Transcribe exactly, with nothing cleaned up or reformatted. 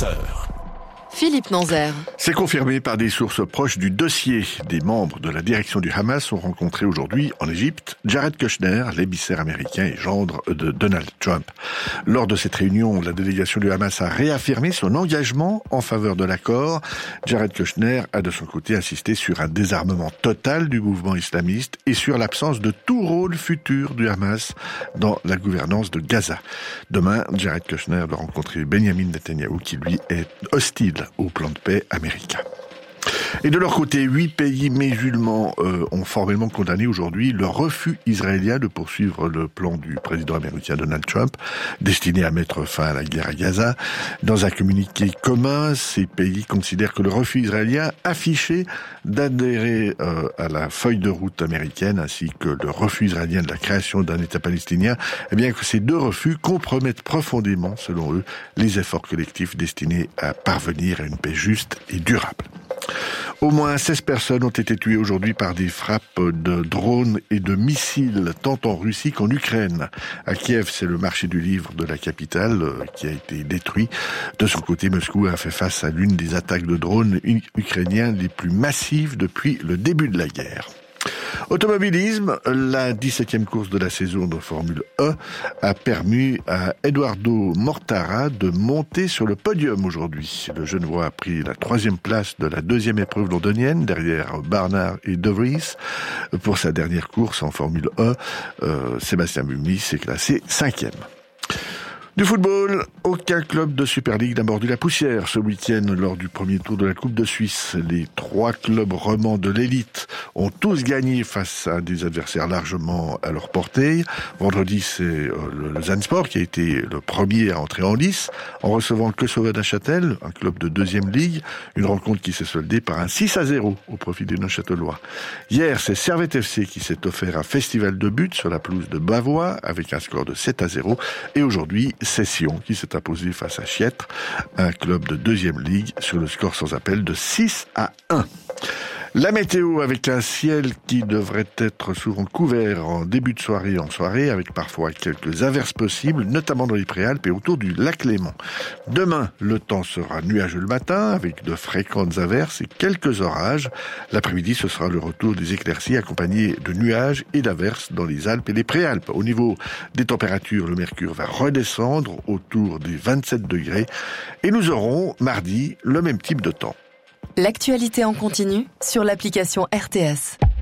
heures. Philippe Nanzer. C'est confirmé par des sources proches du dossier. Des membres de la direction du Hamas ont rencontré aujourd'hui en Égypte Jared Kushner, l'émissaire américain et gendre de Donald Trump. Lors de cette réunion, la délégation du Hamas a réaffirmé son engagement en faveur de l'accord. Jared Kushner a de son côté insisté sur un désarmement total du mouvement islamiste et sur l'absence de tout rôle futur du Hamas dans la gouvernance de Gaza. Demain, Jared Kushner doit rencontrer Benjamin Netanyahou qui lui est hostile au plan de paix américain. Et de leur côté, huit pays musulmans euh, ont formellement condamné aujourd'hui le refus israélien de poursuivre le plan du président américain Donald Trump, destiné à mettre fin à la guerre à Gaza. Dans un communiqué commun, ces pays considèrent que le refus israélien affiché d'adhérer euh, à la feuille de route américaine, ainsi que le refus israélien de la création d'un État palestinien, eh bien que ces deux refus compromettent profondément, selon eux, les efforts collectifs destinés à parvenir à une paix juste et durable. Au moins seize personnes ont été tuées aujourd'hui par des frappes de drones et de missiles, tant en Russie qu'en Ukraine. À Kiev, c'est le marché du livre de la capitale qui a été détruit. De son côté, Moscou a fait face à l'une des attaques de drones ukrainiens les plus massives depuis le début de la guerre. Automobilisme, la dix-septième course de la saison de Formule un a permis à Eduardo Mortara de monter sur le podium aujourd'hui. Le Genevois a pris la troisième place de la deuxième épreuve londonienne derrière Barnard et De Vries. Pour sa dernière course en Formule un, euh, Sébastien Buemi s'est classé cinquième. Du football, aucun club de Super League n'a mordu la poussière ce week-end lors du premier tour de la Coupe de Suisse. Les trois clubs romans de l'élite ont tous gagné face à des adversaires largement à leur portée. Vendredi, c'est le Zansport qui a été le premier à entrer en lice en recevant le Kosovo-Neuchâtel, un club de deuxième ligue. Une rencontre qui s'est soldée par un six à zéro au profit des Neuchâtelois. Hier, c'est Servette F C qui s'est offert un festival de buts sur la pelouse de Bavois avec un score de sept à zéro. Et aujourd'hui, c'est Sion qui s'est imposé face à Chiètre, un club de deuxième ligue, sur le score sans appel de six à un. La météo avec un ciel qui devrait être souvent couvert en début de soirée et en soirée, avec parfois quelques averses possibles, notamment dans les Préalpes et autour du lac Léman. Demain, le temps sera nuageux le matin, avec de fréquentes averses et quelques orages. L'après-midi, ce sera le retour des éclaircies accompagnés de nuages et d'averses dans les Alpes et les Préalpes. Au niveau des températures, le mercure va redescendre autour des vingt-sept degrés et nous aurons mardi le même type de temps. L'actualité en continu sur l'application R T S.